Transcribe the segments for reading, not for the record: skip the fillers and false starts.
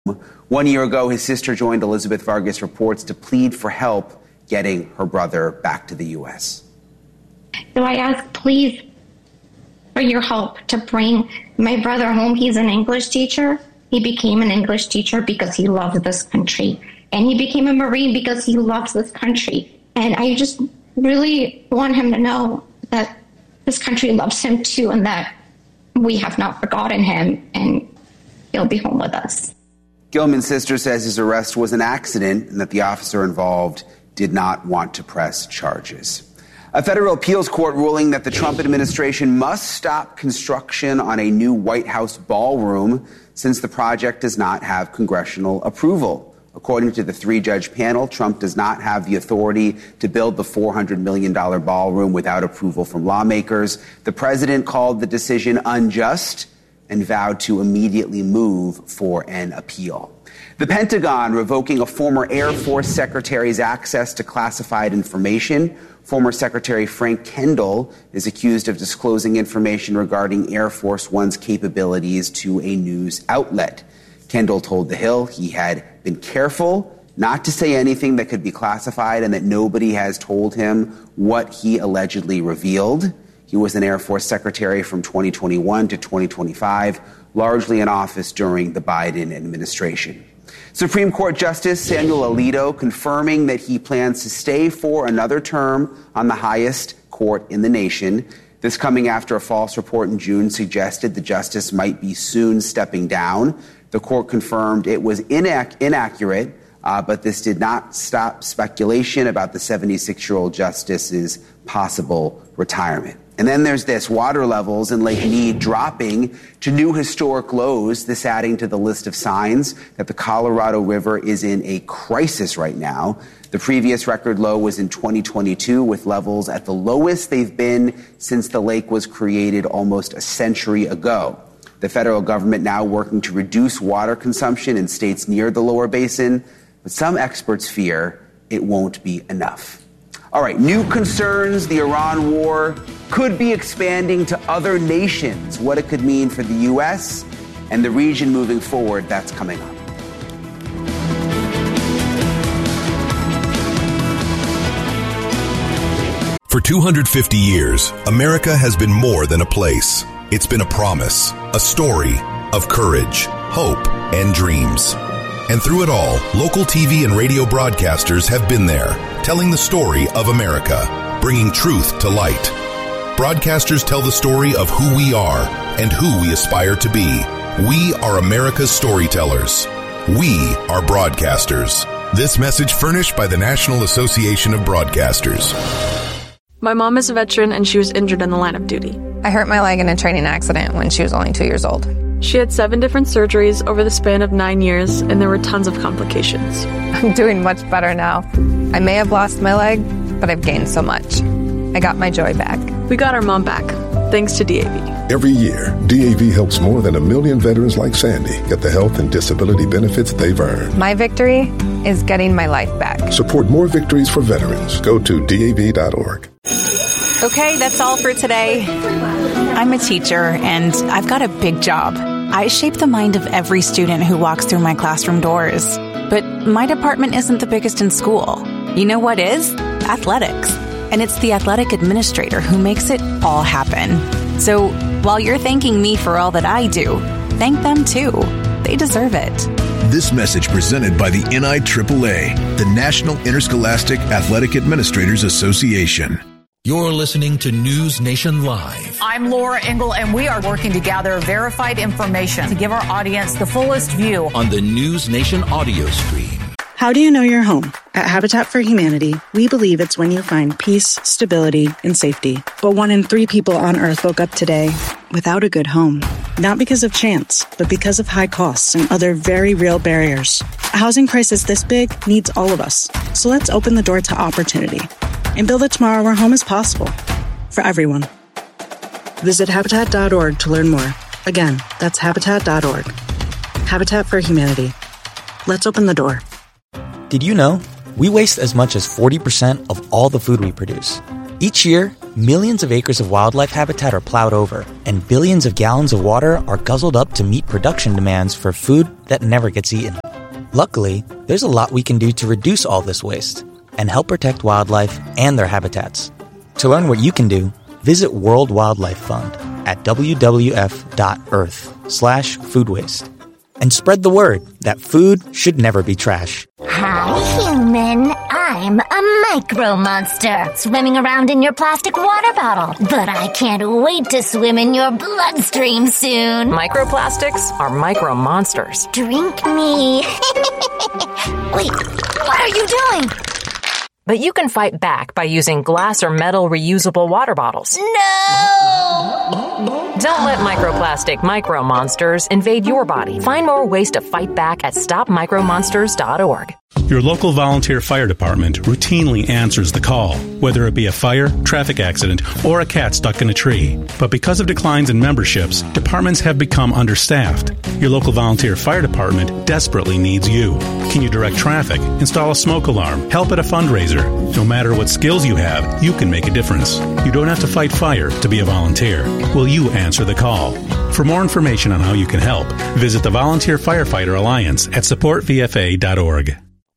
1 year ago, his sister joined Elizabeth Vargas Reports to plead for help getting her brother back to the U.S. So I ask, please, for your help to bring my brother home. He's an English teacher. He became an English teacher because he loves this country. And he became a Marine because he loves this country. And I just really want him to know that this country loves him too, and that we have not forgotten him, and he'll be home with us. Gilman's sister says his arrest was an accident and that the officer involved did not want to press charges. A federal appeals court ruling that the Trump administration must stop construction on a new White House ballroom since the project does not have congressional approval. According to the three-judge panel, Trump does not have the authority to build the $400 million ballroom without approval from lawmakers. The president called the decision unjust and vowed to immediately move for an appeal. The Pentagon revoking a former Air Force secretary's access to classified information. Former Secretary Frank Kendall is accused of disclosing information regarding Air Force One's capabilities to a news outlet. Kendall told The Hill he had been careful not to say anything that could be classified and that nobody has told him what he allegedly revealed. He was an Air Force secretary from 2021 to 2025, largely in office during the Biden administration. Supreme Court Justice Samuel Alito confirming that he plans to stay for another term on the highest court in the nation. This coming after a false report in June suggested the justice might be soon stepping down. The court confirmed it was inaccurate, but this did not stop speculation about the 76-year-old justice's possible retirement. And then there's this, water levels in Lake Mead dropping to new historic lows, this adding to the list of signs that the Colorado River is in a crisis right now. The previous record low was in 2022, with levels at the lowest they've been since the lake was created almost a century ago. The federal government now working to reduce water consumption in states near the lower basin, but some experts fear it won't be enough. All right, new concerns. The Iran war could be expanding to other nations. What it could mean for the U.S. and the region moving forward, that's coming up. For 250 years, America has been more than a place. It's been a promise, a story of courage, hope, and dreams. And through it all, local TV and radio broadcasters have been there, telling the story of America, bringing truth to light. Broadcasters tell the story of who we are and who we aspire to be. We are America's storytellers. We are broadcasters. This message furnished by the National Association of Broadcasters. My mom is a veteran and she was injured in the line of duty. I hurt my leg in a training accident when she was only 2 years old. She had 7 different surgeries over the span of 9 years, and there were tons of complications. I'm doing much better now. I may have lost my leg, but I've gained so much. I got my joy back. We got our mom back, thanks to DAV. Every year, DAV helps more than 1 million veterans like Sandy get the health and disability benefits they've earned. My victory is getting my life back. Support more victories for veterans. Go to DAV.org. Okay, that's all for today. I'm a teacher, and I've got a big job. I shape the mind of every student who walks through my classroom doors. But my department isn't the biggest in school. You know what is? Athletics. And it's the athletic administrator who makes it all happen. So while you're thanking me for all that I do, thank them too. They deserve it. This message presented by the NIAAA, the National Interscholastic Athletic Administrators Association. You're listening to News Nation Live. I'm Laura Engel, and we are working to gather verified information to give our audience the fullest view on the News Nation audio stream. How do you know you're home? At Habitat for Humanity, we believe it's when you find peace, stability, and safety. But 1 in 3 people on Earth woke up today without a good home. Not because of chance, but because of high costs and other very real barriers. A housing crisis this big needs all of us. So let's open the door to opportunity and build a tomorrow where home is possible for everyone. Visit Habitat.org to learn more. Again, that's Habitat.org. Habitat for Humanity. Let's open the door. Did you know we waste as much as 40% of all the food we produce? Each year, Millions of acres of wildlife habitat are plowed over, and billions of gallons of water are guzzled up to meet production demands for food that never gets eaten. Luckily, there's a lot we can do to reduce all this waste and help protect wildlife and their habitats. To learn what you can do, visit World Wildlife Fund at wwf.earth/food waste. And spread the word that food should never be trash. Hi, human. I'm a micro monster swimming around in your plastic water bottle. But I can't wait to swim in your bloodstream soon. Microplastics are micro monsters. Drink me. Wait, what are you doing? But you can fight back by using glass or metal reusable water bottles. No! Don't let microplastic micro monsters invade your body. Find more ways to fight back at stopmicromonsters.org. Your local volunteer fire department routinely answers the call, whether it be a fire, traffic accident, or a cat stuck in a tree. But because of declines in memberships, departments have become understaffed. Your local volunteer fire department desperately needs you. Can you direct traffic, install a smoke alarm, help at a fundraiser? No matter what skills you have, you can make a difference. You don't have to fight fire to be a volunteer. Will you answer the call? For more information on how you can help, visit the Volunteer Firefighter Alliance at supportvfa.org.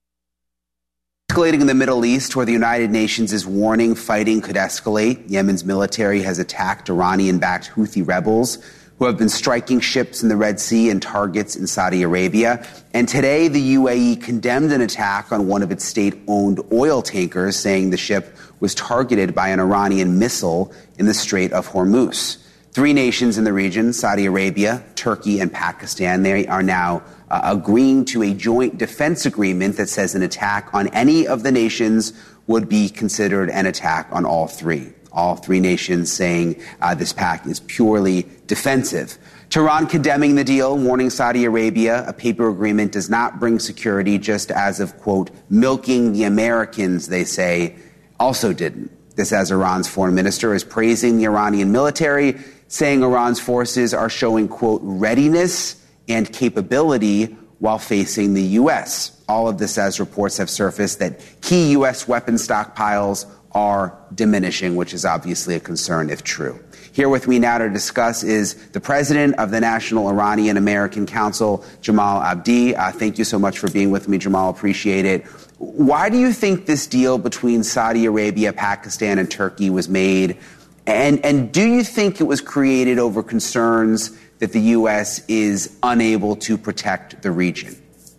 Escalating in the Middle East, where the United Nations is warning fighting could escalate. Yemen's military has attacked Iranian-backed Houthi rebels who have been striking ships in the Red Sea and targets in Saudi Arabia. And today, the UAE condemned an attack on one of its state-owned oil tankers, saying the ship was targeted by an Iranian missile in the Strait of Hormuz. Three nations in the region, Saudi Arabia, Turkey, and Pakistan, they are now agreeing to a joint defense agreement that says an attack on any of the nations would be considered an attack on all three. All three nations saying this pact is purely defensive. Tehran condemning the deal, warning Saudi Arabia a paper agreement does not bring security, just as of, quote, milking the Americans, they say, also didn't. This as Iran's foreign minister is praising the Iranian military, saying Iran's forces are showing, quote, readiness and capability while facing the U.S. All of this as reports have surfaced that key U.S. weapon stockpiles are diminishing, which is obviously a concern if true. Here with me now to discuss is the president of the National Iranian American Council, Jamal Abdi. Thank you so much for being with me, Jamal. Appreciate it. Why do you think this deal between Saudi Arabia, Pakistan, and Turkey was made? And do you think it was created over concerns that the U.S. is unable to protect the region?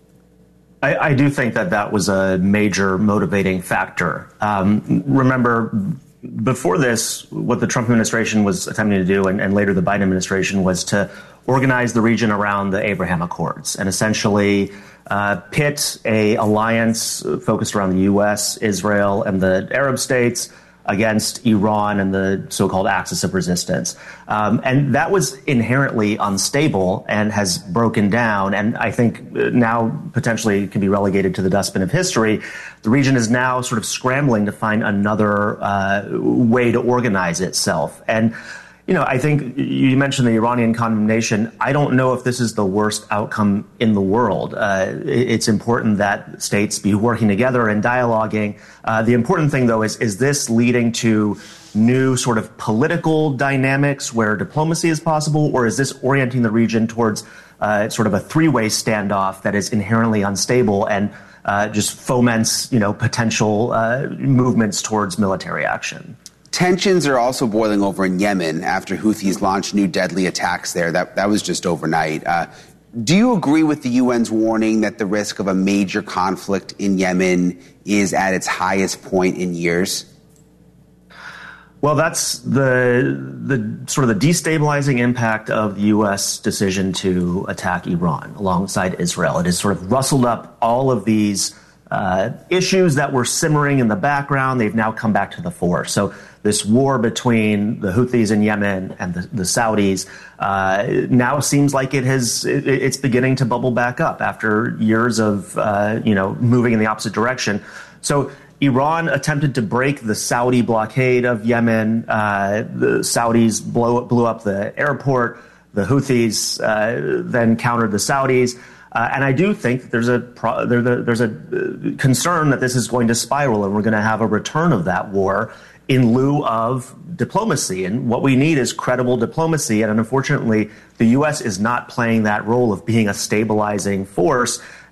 I do think that was a major motivating factor. Remember, before this, what the Trump administration was attempting to do, and later the Biden administration, was to organize the region around the Abraham Accords and essentially pit a alliance focused around the U.S., Israel, and the Arab states against Iran and the so-called axis of resistance. And that was inherently unstable and has broken down, and I think now potentially can be relegated to the dustbin of history. The region is now sort of scrambling to find another way to organize itself. And you know, I think you mentioned the Iranian condemnation. I don't know if this is the worst outcome in the world. It's important that states be working together and dialoguing. The important thing, though, is this leading to new sort of political dynamics where diplomacy is possible, or is this orienting the region towards sort of a three-way standoff that is inherently unstable and just foments, you know, potential movements towards military action? Tensions are also boiling over in Yemen after Houthis launched new deadly attacks there. That was just overnight. Do you agree with the UN's warning that the risk of a major conflict in Yemen is at its highest point in years? Well, that's the sort of the destabilizing impact of the U.S. decision to attack Iran alongside Israel. It has sort of rustled up all of these issues that were simmering in the background. They've now come back to the fore. So this war between the Houthis in Yemen and the Saudis now seems like it's beginning to bubble back up after years of moving in the opposite direction. So Iran attempted to break the Saudi blockade of Yemen. The Saudis blew up the airport. The Houthis then countered the Saudis. And I do think there's a concern that this is going to spiral and we're going to have a return of that war in lieu of diplomacy. And what we need is credible diplomacy. And unfortunately, the U.S. is not playing that role of being a stabilizing force.